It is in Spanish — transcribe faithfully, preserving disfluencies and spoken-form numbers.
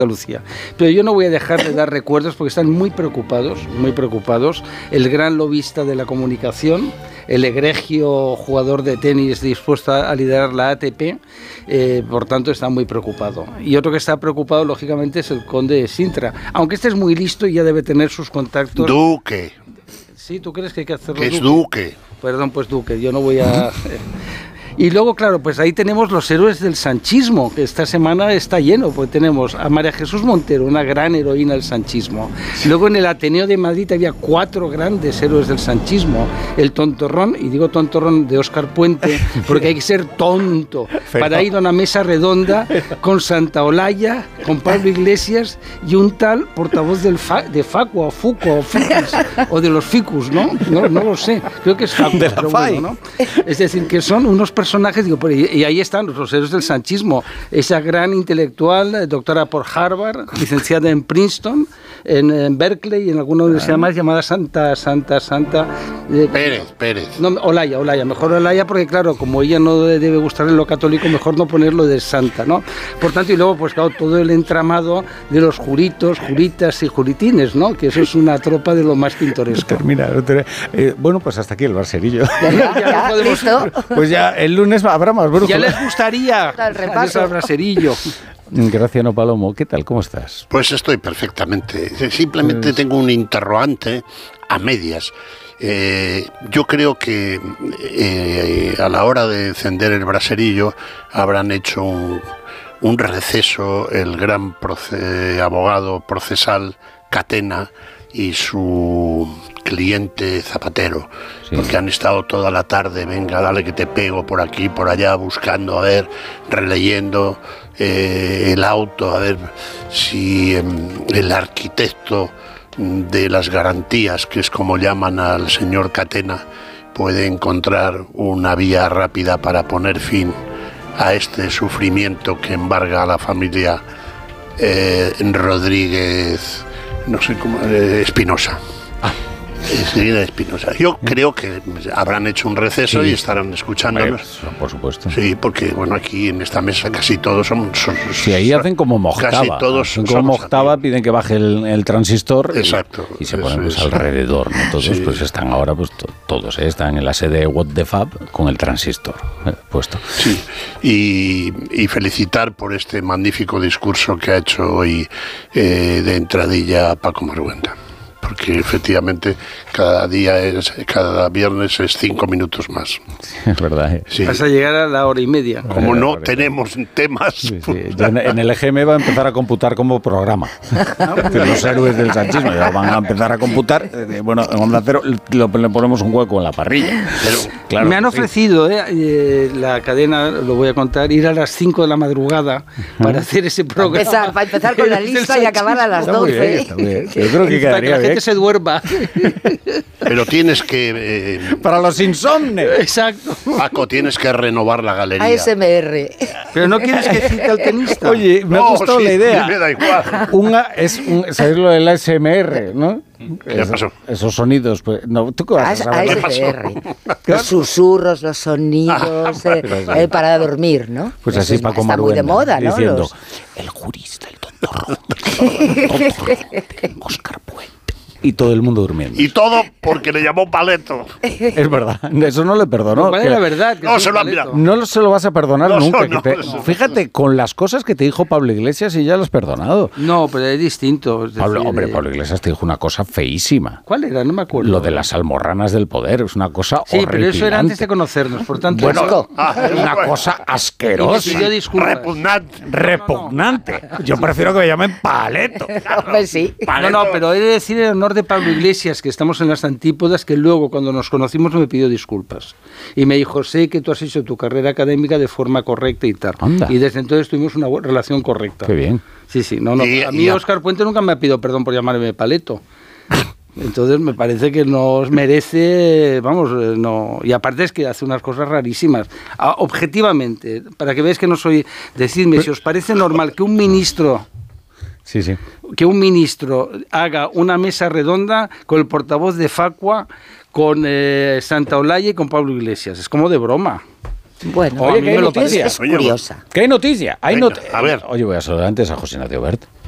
Andalucía. Pero yo no voy a dejar de dar recuerdos porque están muy preocupados, muy preocupados. El gran lobista de la comunicación, el egregio jugador de tenis dispuesto a liderar la A T P, eh, por tanto está muy preocupado. Y otro que está preocupado, lógicamente, es el conde de Sintra, aunque este es muy listo y ya debe tener sus contactos. Duque. Sí, ¿tú crees que hay que hacerlo? Que es Duque. Perdón, pues Duque, yo no voy a... Y luego, claro, pues ahí tenemos los héroes del sanchismo, que esta semana está lleno, pues tenemos a María Jesús Montero, una gran heroína del sanchismo. Luego en el Ateneo de Madrid había cuatro grandes héroes del sanchismo. El tontorrón, y digo tontorrón de Óscar Puente, porque hay que ser tonto para ir a una mesa redonda con Santa Olaya, con Pablo Iglesias y un tal portavoz del fa, de Facua, o Fuco, o Ficus, o de los Ficus, ¿no? No, no lo sé, creo que es Facua, de la pero F A I. bueno, ¿no? Es decir, que son unos personajes, digo, y ahí están los héroes del sanchismo, esa gran intelectual, doctora por Harvard, licenciada en Princeton, en, en Berkeley y en alguna universidad más llamada Santa, Santa, Santa... Eh, Pérez, Pérez. No, Olaya, Olaya, mejor Olaya porque claro, como ella no debe gustarle lo católico, mejor no ponerlo de Santa, ¿no? Por tanto, y luego pues claro, todo el entramado de los juritos, juritas y juritines, ¿no? Que eso es una tropa de lo más pintoresco. Termina, eh, bueno, pues hasta aquí el Barcerillo. Ya, ya, ya, podemos... ¿listo? Pues ya el lunes habrá más brújula. Ya les gustaría el repaso al braserillo. Graciano Palomo, ¿qué tal? ¿Cómo estás? Pues estoy perfectamente. Simplemente pues... tengo un interrogante a medias. Eh, yo creo que eh, a la hora de encender el braserillo habrán hecho un, un receso el gran proce- abogado procesal Catena y su cliente Zapatero, sí. Porque han estado toda la tarde, venga, dale que te pego por aquí, por allá, buscando, a ver, releyendo eh, el auto, a ver si eh, el arquitecto de las garantías, que es como llaman al señor Catena, puede encontrar una vía rápida para poner fin a este sufrimiento que embarga a la familia eh, Rodríguez, no sé cómo, eh, Espinosa. Ah. Enseguida Espinosa. Yo creo que habrán hecho un receso sí. y estarán escuchándonos. Bueno, por supuesto. Sí, porque bueno, aquí en esta mesa casi todos son... son sí, ahí hacen como Mojtaba. Casi todos hacen como Mojtaba, piden que baje el, el transistor. Exacto. Y, y se ponen pues, alrededor, ¿no? Todos sí. pues están ahora, pues to, todos ¿eh? están en la sede What the Fab con el transistor eh, puesto. Sí, y, y felicitar por este magnífico discurso que ha hecho hoy eh, de entradilla Paco Marguenda. Porque efectivamente cada día es, cada viernes es cinco minutos más. Sí, es verdad. ¿eh? Sí. Vas a llegar a la hora y media. Como no tenemos temas. Sí, sí. Yo en, en el E G M va a empezar a computar como programa. Los héroes del sanchismo ya van a empezar a computar. Eh, bueno, en Onda Cero lo, le ponemos un hueco en la parrilla. Pero, claro, me han ofrecido, sí. eh, la cadena, lo voy a contar, ir a las cinco de la madrugada uh-huh. para hacer ese programa. Empezar, para empezar con la lista y acabar a las doce. Está muy bien, está muy bien. Yo creo que quedaría bien. Se duerma. Pero tienes que... Eh, para los insomnes. Exacto. Paco, tienes que renovar la galería. A S M R. Pero no quieres que cite al tenista. Oye, me no, ha gustado sí, la idea. Me da igual. Una es un, ¿sabes lo del A S M R, no? ¿Qué Eso, pasó? Esos sonidos, pues, no, ¿tú qué vas a saber? A S M R. Los susurros, los sonidos, eh, eh, para dormir, ¿no? Pues así, es, Paco está Marguenda, muy de moda, ¿no? Diciendo, los... el jurista, el tontorrón, Óscar Puente. Y todo el mundo durmiendo. Y todo porque le llamó paleto. Es verdad, eso no le perdonó. ¿Cuál es la verdad? No se lo han mirado. No se lo vas a perdonar no, nunca. No, que te, no, fíjate, no. con las cosas que te dijo Pablo Iglesias y ya lo has perdonado. No, pero es distinto. Es Pablo, decir, hombre, eh... Pablo Iglesias te dijo una cosa feísima. ¿Cuál era? No me acuerdo. Lo de las almorranas del poder, es una cosa sí, horripilante. pero eso era antes de conocernos, por tanto... Bueno, eso... ah, una cosa asquerosa. Repugnante. Repugnante. Yo prefiero que me llamen paleto. Pues sí. Paleto. No, no, pero he de decir en honor de Pablo Iglesias, que estamos en las antípodas, que luego cuando nos conocimos me pidió disculpas. Y me dijo, sé que tú has hecho tu carrera académica de forma correcta y tal. Anda. Y desde entonces tuvimos una relación correcta. Qué bien. Sí, sí. No, no. Y, a mí ya. Óscar Puente nunca me ha pedido perdón por llamarme paleto. Entonces me parece que nos merece, vamos, no, y aparte es que hace unas cosas rarísimas. Ah, objetivamente, para que veáis que no soy, decidme si os parece normal que un ministro... Sí, sí. que un ministro haga una mesa redonda con el portavoz de Facua, con eh, Santa Olaya y con Pablo Iglesias. Es como de broma. Bueno, oye, que hay noticia. Es curiosa. ¿Qué hay noticia? Hay Venga, not- a ver. Oye, voy a saludar antes a José Ignacio Bert.